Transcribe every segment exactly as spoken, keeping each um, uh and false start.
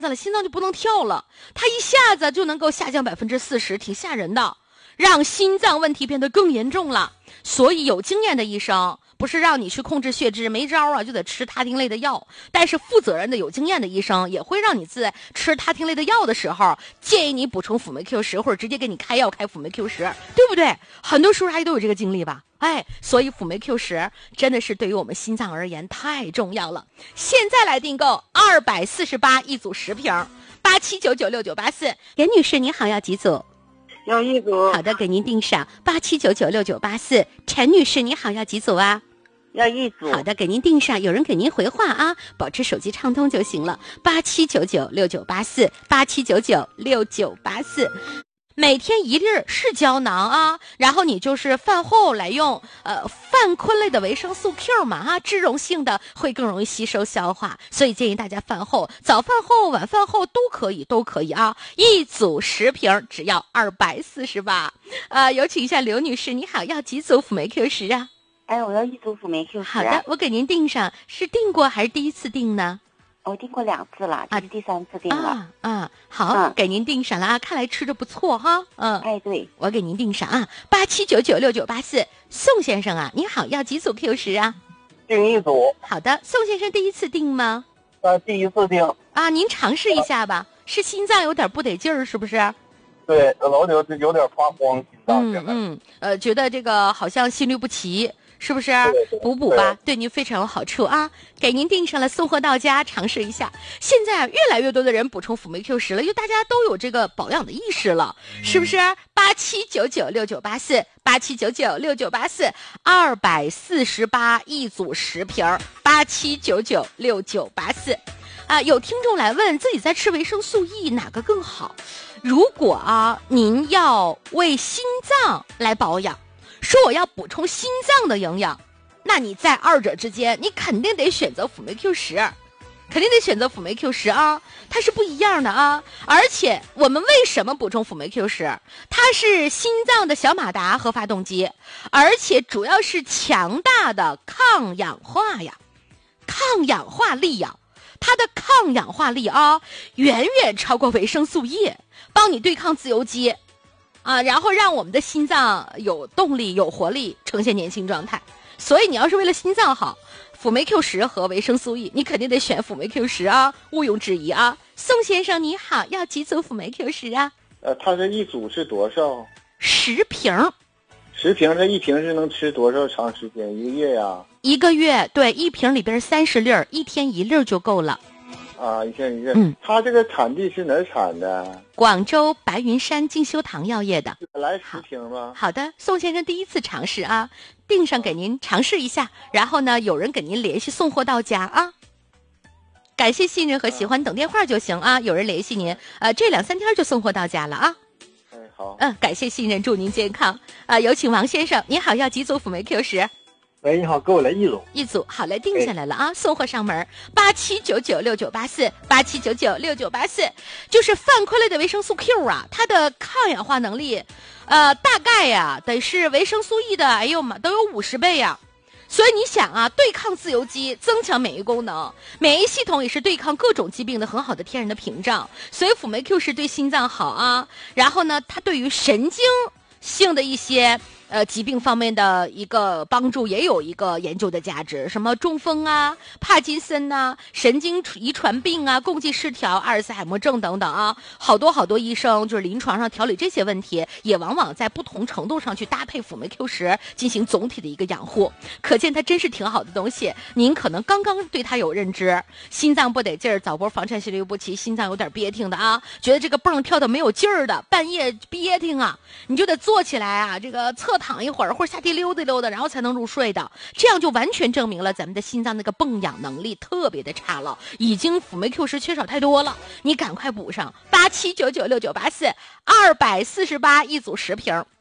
了，心脏就不能跳了，它一下子就能够下降百分之四十，挺吓人的，让心脏问题变得更严重了。所以有经验的医生不是让你去控制血脂，没招啊，就得吃他汀类的药。但是负责任的有经验的医生也会让你在吃他汀类的药的时候，建议你补充辅酶 Q 十，或者直接给你开药开辅酶 Q 十，对不对？很多叔叔阿姨都有这个经历吧？哎，所以辅酶 Q 十真的是对于我们心脏而言太重要了。现在来订购二百四十八一组十瓶，八七九九六九八四。严女士你好，要几组？ 要一组。 好的，给您订上八七九九六九八四。陈女士你好，要几组啊？ 要一组。 好的，给您订上，有人给您回话啊，保持手机畅通就行了。八七九九六九八四，八七九九六九八四。每天一粒是胶囊啊，然后你就是饭后来用，呃，泛醌类的维生素 Q 嘛啊，脂溶性的会更容易吸收消化，所以建议大家饭后、早饭后、晚饭后都可以，都可以啊。一组十瓶只要二百四十八。呃，有请一下刘女士，你好，要几组辅酶 Q 十啊？ 哎，我要一组辅酶 Q 十。 好的，我给您订上，是订过还是第一次订呢？ 我订过两次了，这是第三次订了。 啊啊，好， 嗯、 给您订上了啊！看来吃的不错哈。嗯， 哎，对， 我给您订上啊，八七九九六九八四。宋先生啊，你好，要几组 Q 十啊？ 订一组。 好的，宋先生第一次订吗？ 呃，第一次订。 啊，您尝试一下吧。是心脏有点不得劲儿，是不是？ 对，老有有点发慌，心脏。 嗯嗯，呃，觉得这个好像心律不齐。是不是补补吧，对您非常有好处啊！给您订上了，送货到家，尝试一下。现在越来越多的人补充辅酶 Q 十了，因为大家都有这个保养的意识了，是不是？八七九九六九八四，八七九九六九八四，二百四十八一组十瓶，八七九九六九八四。啊，有听众来问自己在吃维生素 E 哪个更好？如果啊，您要为心脏来保养。说我要补充心脏的营养，那你在二者之间，你肯定得选择辅酶 Q 十，肯定得选择辅酶 Q 十啊，它是不一样的啊。而且我们为什么补充辅酶 Q 十？它是心脏的小马达和发动机，而且主要是强大的抗氧化呀，抗氧化力呀，它的抗氧化力啊，远远超过维生素 E， 帮你对抗自由基。啊，然后让我们的心脏有动力、有活力，呈现年轻状态。所以你要是为了心脏好，辅酶 Q 十和维生素 E， 你肯定得选辅酶 Q 十啊，毋庸置疑啊。宋先生你好，要几组辅酶 Q 十啊？ 呃，它这一组是多少？ 十瓶。 十瓶，这一瓶是能吃多少长时间？一个月呀？ 一个月，对，一瓶里边三十粒儿，一天一粒儿就够了。 啊，一天一个。 嗯， 它这个产地是哪儿产的？ 广州白云山金修堂药业的。 来十瓶吗？ 好的，宋先生第一次尝试啊，订上给您尝试一下，然后呢，有人给您联系送货到家啊。感谢信任和喜欢，等电话就行啊，有人联系您，呃，这两三天就送货到家了啊。 哎，好。 嗯，感谢信任，祝您健康啊、呃！有请王先生，你好，要几组辅酶 Q 十？ 喂，你好，给我来一组。 一组，好嘞，定下来了啊，哎、送货上门，八七九九六九八四，八七九九六九八四，就是泛醌类的维生素 Q 啊，它的抗氧化能力，呃，大概呀、啊、得是维生素 E 的，哎呦妈，都有五十倍呀、啊。所以你想啊，对抗自由基，增强免疫功能，免疫系统也是对抗各种疾病的很好的天然的屏障。所以辅酶 Q 是对心脏好啊，然后呢，它对于神经性的一些。呃，疾病方面的一个帮助也有一个研究的价值，什么中风啊、帕金森呐、啊、神经遗传病啊、共济失调、阿尔茨海默症等等啊，好多好多医生就是临床上调理这些问题，也往往在不同程度上去搭配辅酶 Q 十进行总体的一个养护，可见它真是挺好的东西。您可能刚刚对它有认知，心脏不得劲儿，早搏房产心律不齐，心脏有点憋挺的啊，觉得这个蹦跳的没有劲儿的，半夜憋挺啊，你就得坐起来啊，这个侧躺一会儿或者下地溜达溜达，然后才能入睡的，这样就完全证明了咱们的心脏那个泵氧能力特别的差了，已经辅酶 Q 十缺少太多了，你赶快补上八七九九六九八四，二百四十八一组十瓶，八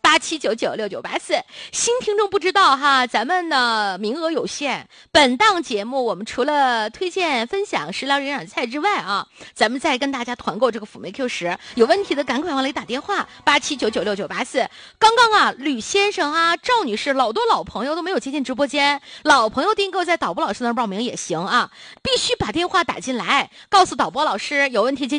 八七九九六九八四。新听众不知道哈，咱们呢名额有限，本档节目我们除了推荐分享食疗营养菜之外啊，咱们再跟大家团购这个辅酶 Q 十，有问题的赶快往里打电话，八七九九六九八四。刚刚啊，吕先生啊，赵女士，老多老朋友都没有接进直播间，老朋友订购在导播老师那儿报名也行啊，必须把电话打进来，告诉导播老师有问题接